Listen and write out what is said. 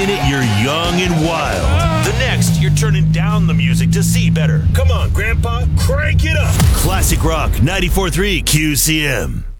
minute, you're young and wild. The next, you're turning down the music to see better. Come on, Grandpa, crank it up. Classic Rock 94.3 QCM.